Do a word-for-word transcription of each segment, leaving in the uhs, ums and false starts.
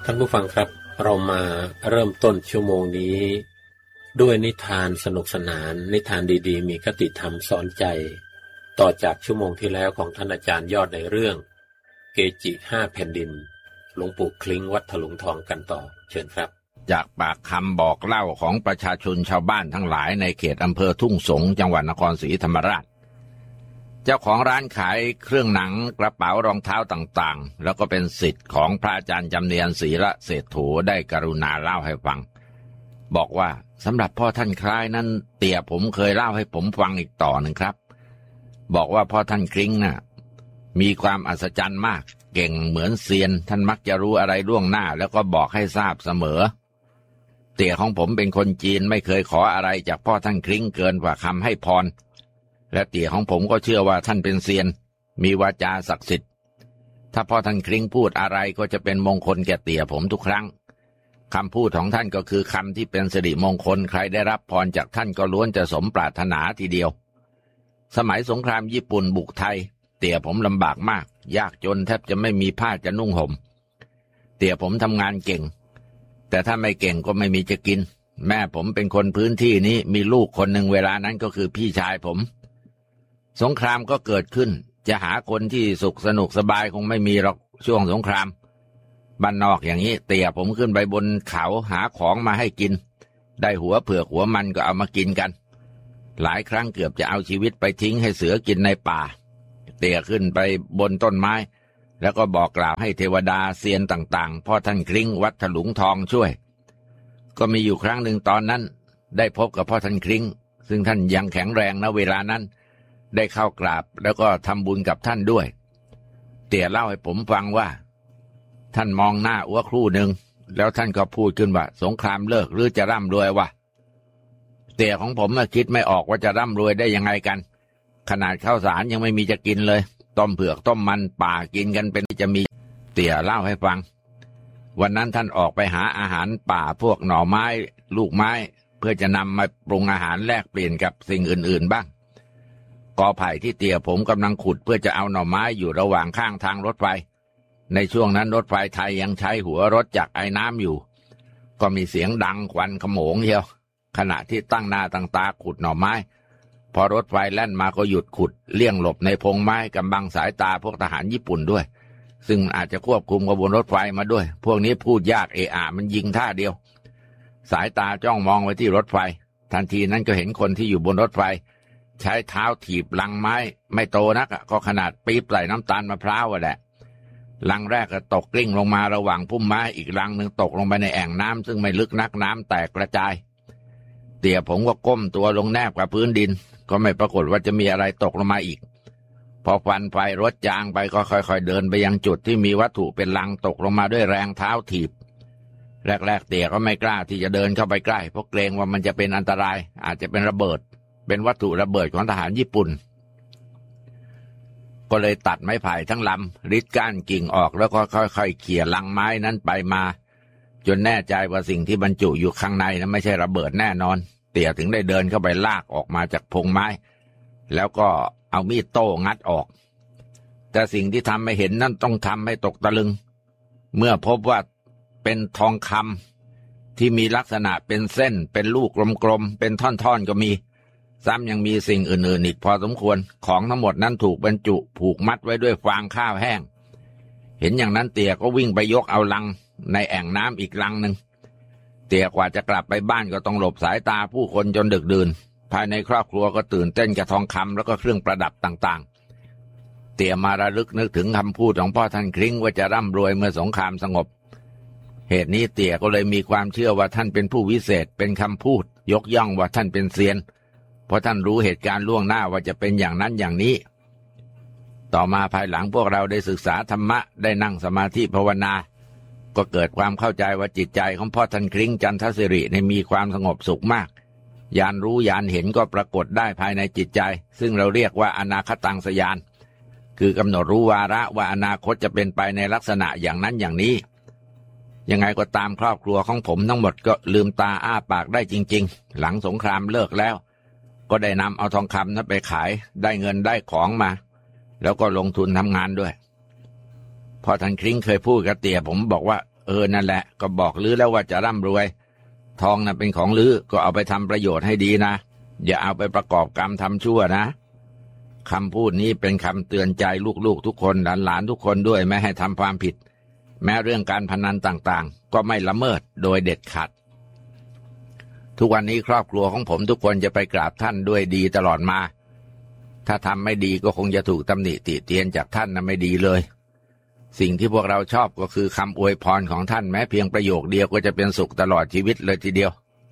ท่านผู้ฟังครับเรามาเริ่มต้นชั่วโมงนี้ด้วยนิทานสนุกสนานนิทานดีๆมีคติธรรมสอนใจต่อจากชั่วโมงที่แล้วของท่านอาจารย์ยอดในเรื่องเกจิห้าแผ่นดินหลวงปู่คลิ้งวัดถลุงทองกันต่อเชิญครับจากปากคำบอกเล่าของประชาชนชาวบ้านทั้งหลายในเขตอำเภอทุ่งสงจังหวัดนครศรีธรรมราชเจ้าของร้านขายเครื่องหนังกระเป๋ารองเท้าต่างๆแล้วก็เป็นศิษย์ของพระอาจารย์จำเนียนศรีละเศรษฐูได้กรุณาเล่าให้ฟังบอกว่าสำหรับพ่อท่านคล้ายนั้นเตี่ยผมเคยเล่าให้ผมฟังอีกต่อหนึ่งครับบอกว่าพ่อท่านคลิ้งน่ะมีความอัศจรรย์มากเก่งเหมือนเซียนท่านมักจะรู้อะไรล่วงหน้าแล้วก็บอกให้ทราบเสมอเตี่ยของผมเป็นคนจีนไม่เคยขออะไรจากพ่อท่านคลิ้งเกินกว่าคำให้พรและเตี่ยของผมก็เชื่อว่าท่านเป็นเซียนมีวาจาศักดิ์สิทธิ์ถ้าพ่อท่านคลิ้งพูดอะไรก็จะเป็นมงคลแก่เตี่ยผมทุกครั้งคำพูดของท่านก็คือคำที่เป็นสิริมงคลใครได้รับพรจากท่านก็ล้วนจะสมปรารถนาทีเดียวสมัยสงครามญี่ปุ่นบุกไทยเตี่ยผมลำบากมากยากจนแทบจะไม่มีผ้าจะนุ่งห่มเตี่ยผมทำงานเก่งแต่ถ้าไม่เก่งก็ไม่มีจะกินแม่ผมเป็นคนพื้นที่นี้มีลูกคนหนึ่งเวลานั้นก็คือพี่ชายผมสงครามก็เกิดขึ้นจะหาคนที่สุขสนุกสบายคงไม่มีหรอกช่วงสงครามบ้านนอกอย่างนี้เตี่ยผมขึ้นไปบนเขาหาของมาให้กินได้หัวเผือกหัวมันก็เอามากินกันหลายครั้งเกือบจะเอาชีวิตไปทิ้งให้เสือกินในป่าเตี่ยขึ้นไปบนต้นไม้แล้วก็บอกกล่าวให้เทวดาเซียนต่างๆพ่อท่านคลิ้งวัดถลุงทองช่วยก็มีอยู่ครั้งหนึ่งตอนนั้นได้พบกับพ่อท่านคลิ้งซึ่งท่านยังแข็งแรงณเวลานั้นได้เข้ากราบแล้วก็ทำบุญกับท่านด้วยเตี่ยเล่าให้ผมฟังว่าท่านมองหน้าอ้วครู่หนึ่งแล้วท่านก็พูดขึ้นว่าสงครามเลิกหรือจะร่ำรวยวะเตี่ยของผมคิดไม่ออกว่าจะร่ำรวยได้ยังไงกันขนาดข้าวสารยังไม่มีจะกินเลยต้มเผือกต้มมันป่ากินกันเป็นจะมีเตี่ยเล่าให้ฟังวันนั้นท่านออกไปหาอาหารป่าพวกหน่อไม้ลูกไม้เพื่อจะนำมาปรุงอาหารแลกเปลี่ยนกับสิ่งอื่นๆบ้างกอไผ่ที่เตี่ยผมกำลังขุดเพื่อจะเอาหน่อไม้อยู่ระหว่างข้างทางรถไฟในช่วงนั้นรถไฟไทยยังใช้หัวรถจักรไอ้น้ำอยู่ก็มีเสียงดังควันขโมงเชียวขณะที่ตั้งหน้าตั้งตาขุดหน่อไม้พอรถไฟแล่นมาก็หยุดขุดเลี่ยงหลบในพงไม้กำบังสายตาพวกทหารญี่ปุ่นด้วยซึ่งอาจจะควบคุมขบวนรถไฟมาด้วยพวกนี้พูดยากเอะอะมันยิงท่าเดียวสายตาจ้องมองไว้ที่รถไฟทันทีนั้นก็เห็นคนที่อยู่บนรถไฟใช้เท้าถีบลังไม้ไม่โตนักก็ขนาดปี๊บใส่น้ำตาลมะพร้าวแหละลังแรกก็ตกกลิ้งลงมาระหว่างพุ่มไม้อีกลังหนึ่งตกลงไปในแอ่งน้ำซึ่งไม่ลึกนักน้ำแตกกระจายเตี่ยผมก็ก้มตัวลงแนบกับพื้นดินก็ไม่ปรากฏว่าจะมีอะไรตกลงมาอีกพอควันไฟรถจางไปก็ค่อยๆเดินไปยังจุดที่มีวัตถุเป็นลังตกลงมาด้วยแรงเท้าถีบแรกๆเตี่ยก็ไม่กล้าที่จะเดินเข้าไปใกล้เพราะเกรงว่ามันจะเป็นอันตรายอาจจะเป็นระเบิดเป็นวัตถุระเบิดของทหารญี่ปุ่นก็เลยตัดไม้ไผ่ทั้งลำริดก้านกิ่งออกแล้วก็ค่อยๆเขี่ยลังไม้นั้นไปมาจนแน่ใจว่าสิ่งที่บรรจุอยู่ข้างในนั้นไม่ใช่ระเบิดแน่นอนเตี่ยถึงได้เดินเข้าไปลากออกมาจากพงไม้แล้วก็เอามีดโต้งัดออกแต่สิ่งที่ทำให้เห็นนั่นต้องทำให้ตกตะลึงเมื่อพบว่าเป็นทองคำที่มีลักษณะเป็นเส้นเป็นลูกกลมๆเป็นท่อนๆก็มีซ้ำยังมีสิ่งอื่นๆอีกพอสมควรของทั้งหมดนั้นถูกบรรจุผูกมัดไว้ด้วยฟางข้าวแห้งเห็นอย่างนั้นเตี่ยก็วิ่งไปยกเอาลังในแอ่งน้ำอีกลังหนึ่งเตี่ยกว่าจะกลับไปบ้านก็ต้องหลบสายตาผู้คนจนดึกดื่นภายในครอบครัวก็ตื่นเต้นกับทองคำแล้วก็เครื่องประดับต่างๆเตี่ยมาระลึกนึกถึงคำพูดของพ่อท่านคลิ้งว่าจะร่ำรวยเมื่อสงครามสงบเหตุนี้เตี่ยก็เลยมีความเชื่อว่าท่านเป็นผู้วิเศษเป็นคำพูดยกย่องว่าท่านเป็นเซียนเพราะท่านรู้เหตุการณ์ล่วงหน้าว่าจะเป็นอย่างนั้นอย่างนี้ต่อมาภายหลังพวกเราได้ศึกษาธรรมะได้นั่งสมาธิภาวนาก็เกิดความเข้าใจว่าจิตใจของพ่อท่านคลิ้งจันทศิริในมีความสงบสุขมากญาณรู้ญาณเห็นก็ปรากฏได้ภายในจิตใจซึ่งเราเรียกว่าอนาคตังสญาณคือกำหนดรู้วาระว่าอนาคตจะเป็นไปในลักษณะอย่างนั้นอย่างนี้ยังไงก็ตามครอบครัวของผมทั้งหมดก็ลืมตาอ้าปากได้จริงๆหลังสงครามเลิกแล้วก็ได้นำเอาทองคำนั้นไปขายได้เงินได้ของมาแล้วก็ลงทุนทำงานด้วยพอท่านคลิ้งเคยพูดกับเตี่ยผมบอกว่าเออนั่นแหละก็บอกลือแล้วว่าจะร่ำรวยทองน่ะเป็นของลือก็เอาไปทำประโยชน์ให้ดีนะอย่าเอาไปประกอบกรรมทำชั่วนะคำพูดนี้เป็นคำเตือนใจลูกๆทุกคนหลานๆทุกคนด้วยไม่ให้ทำความผิดแม้เรื่องการพนันต่างๆก็ไม่ละเมิดโดยเด็ดขาดทุกวันนี้ครอบครัวของผมทุกคนจะไปกราบท่านด้วยดีตลอดมาถ้าทำไม่ดีก็คงจะถูกตำหนิติเตียนจากท่านนะไม่ดีเลยสิ่งที่พวกเราชอบก็คือคำอวยพรของท่านแม้เพียงประโยคเดียวก็จะเป็นสุขตลอดชีวิตเลยทีเดียว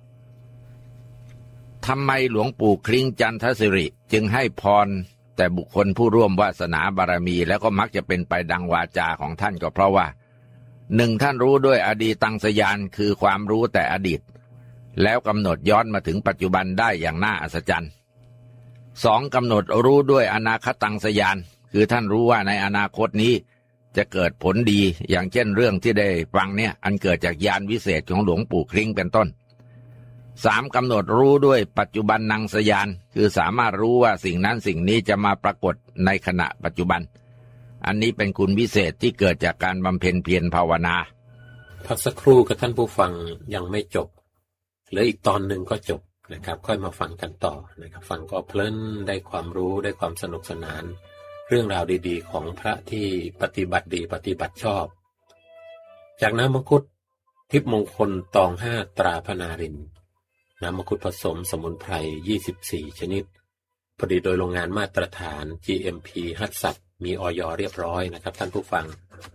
ทำไมหลวงปู่คลิ้งจันทศิริจึงให้พรแต่บุคคลผู้ร่วมวาสนาบารมีแล้วก็มักจะเป็นไปดังวาจาของท่านก็เพราะว่าหนึ่งท่านรู้ด้วยอดีตังสยานคือความรู้แต่อดีตแล้วกำหนดย้อนมาถึงปัจจุบันได้อย่างน่าอัศจรรย์สองกำหนดรู้ด้วยอนาคตังสยานคือท่านรู้ว่าในอนาคตนี้จะเกิดผลดีอย่างเช่นเรื่องที่ได้ฟังเนี่ยอันเกิดจากญาณวิเศษของหลวงปู่คลิ้งเป็นต้นสามกำหนดรู้ด้วยปัจจุบันนังสยานคือสามารถรู้ว่าสิ่งนั้นสิ่งนี้จะมาปรากฏในขณะปัจจุบันอันนี้เป็นคุณวิเศษที่เกิดจากการบำเพ็ญเพียรภาวนาพักสักครู่กับท่านผู้ฟังยังไม่จบเหลืออีกตอนหนึ่งก็จบนะครับค่อยมาฟังกันต่อนะครับฟังก็เพลินได้ความรู้ได้ความสนุกสนานเรื่องราวดีๆของพระที่ปฏิบัติดีปฏิบัติชอบจากน้ำมังคุดทิพย์มงคลตองห้าตราพนารินน้ำมังคุดผสมสมุนไพรยี่สิบสี่ชนิดผลิตโดยโรงงานมาตรฐาน จี เอ็ม พี ฮัตสัตมีอย.เรียบร้อยนะครับท่านผู้ฟัง